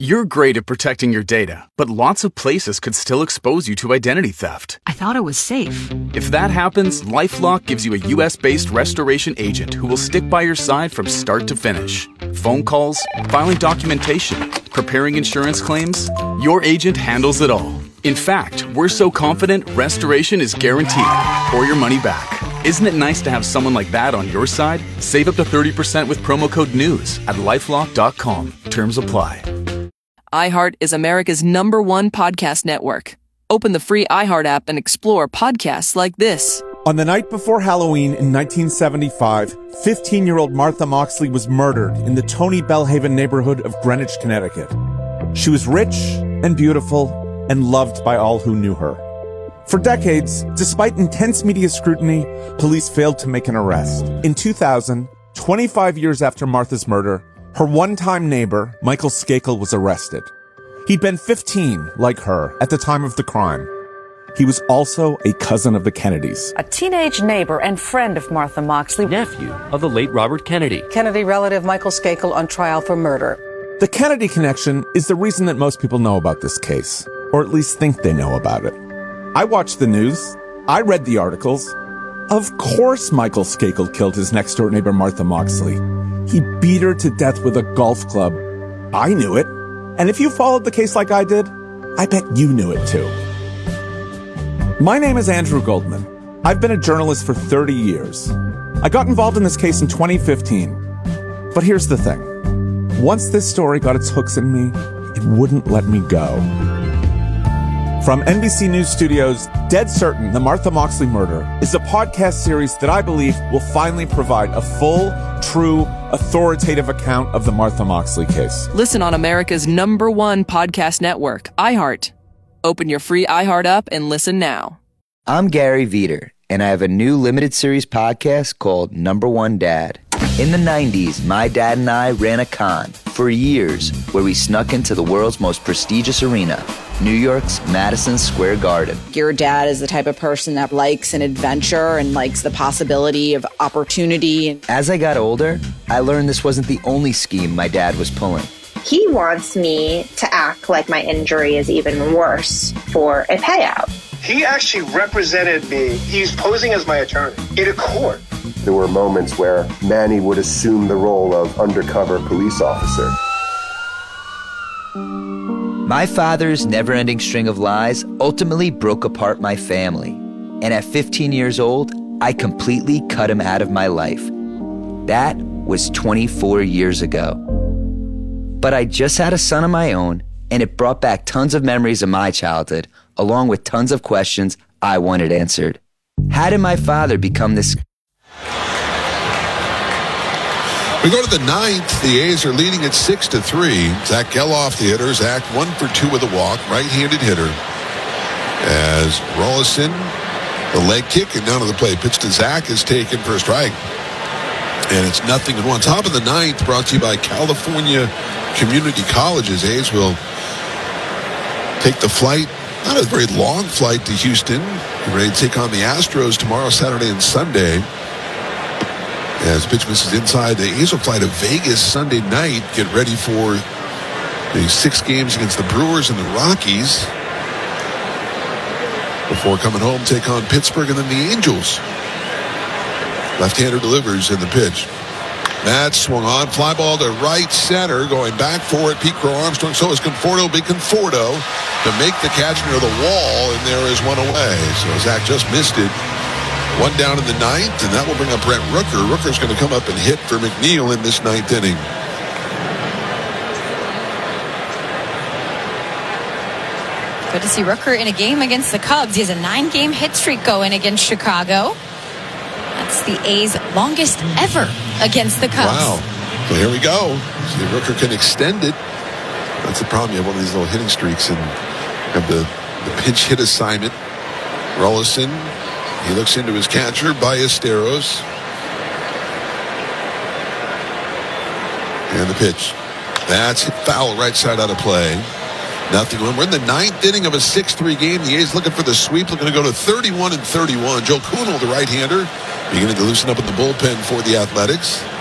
You're great at protecting your data, but lots of places could still expose you to identity theft. I thought it was safe. If that happens, LifeLock gives you a US-based restoration agent who will stick by your side from start to finish. Phone calls, filing documentation, preparing insurance claims, your agent handles it all. In fact, we're so confident restoration is guaranteed or your money back. Isn't it nice to have someone like that on your side? Save up to 30% with promo code NEWS at LifeLock.com. Terms apply. iHeart is America's #1 podcast network. Open the free iHeart app and explore podcasts like this. On the night before Halloween in 1975, 15-year-old Martha Moxley was murdered in the Tony Bellhaven neighborhood of Greenwich, Connecticut. She was rich and beautiful and loved by all who knew her. For decades, despite intense media scrutiny, police failed to make an arrest. In 2000, 25 years after Martha's murder, her one-time neighbor, Michael Skakel, was arrested. He'd been 15, like her, at the time of the crime. He was also a cousin of the Kennedys. A teenage neighbor and friend of Martha Moxley. Nephew of the late Robert Kennedy. Kennedy relative Michael Skakel on trial for murder. The Kennedy connection is the reason that most people know about this case, or at least think they know about it. I watched the news. I read the articles. Of course Michael Skakel killed his next-door neighbor Martha Moxley. He beat her to death with a golf club. I knew it. And if you followed the case like I did, I bet you knew it too. My name is Andrew Goldman. I've been a journalist for 30 years. I got involved in this case in 2015. But here's the thing. Once this story got its hooks in me, it wouldn't let me go. From NBC News Studios, Dead Certain, The Martha Moxley Murder is a podcast series that I believe will finally provide a full, true, authoritative account of the Martha Moxley case. Listen on America's #1 podcast network, iHeart. Open your free iHeart app and listen now. I'm Gary Veter, and I have a new limited series podcast called Number One Dad. In the 90s, my dad and I ran a con for years where we snuck into the world's most prestigious arena, New York's Madison Square Garden. Your dad is the type of person that likes an adventure and likes the possibility of opportunity. As I got older, I learned this wasn't the only scheme my dad was pulling. He wants me to act like my injury is even worse for a payout. He actually represented me. He's posing as my attorney in a court. There were moments where Manny would assume the role of undercover police officer. My father's never-ending string of lies ultimately broke apart my family. And at 15 years old, I completely cut him out of my life. That was 24 years ago. But I just had a son of my own, and it brought back tons of memories of my childhood, along with tons of questions I wanted answered. How did my father become this? We go to the ninth. The A's are leading at 6-3. Zach Geloff, the hitter. Zach 1 for 2 with a walk. Right-handed hitter. As Rollison, the leg kick, and down to the plate. Pitch to Zach is taken for a strike. And it's 0-1. Top of the ninth, brought to you by California Community Colleges. A's will take the flight, not a very long flight, to Houston. Get ready to take on the Astros tomorrow, Saturday, and Sunday. As pitch misses inside, the A's will fly to Vegas Sunday night. Get ready for the 6 games against the Brewers and the Rockies. Before coming home, take on Pittsburgh and then the Angels. Left-hander delivers in the pitch. That swung on. Fly ball to right center. Going back for it. Pete Crow Armstrong. So is Conforto. Big Conforto to make the catch near the wall. And there is one away. So Zach just missed it. 1 down in the ninth. And that will bring up Brent Rooker. Rooker's going to come up and hit for McNeil in this 9th inning. Good to see Rooker in a game against the Cubs. He has a 9-game hit streak going against Chicago. That's the A's longest ever against the Cubs. Wow. So here we go. See if Rooker can extend it. That's the problem. You have one of these little hitting streaks and have the pinch hit assignment. Rollison, he looks into his catcher, Ballesteros. And the pitch. That's hit foul right side out of play. 0-1. We're in the 9th inning of a 6-3 game. The A's looking for the sweep, looking to go to 31-31. Joe Kunal, the right-hander, beginning to loosen up in the bullpen for the Athletics.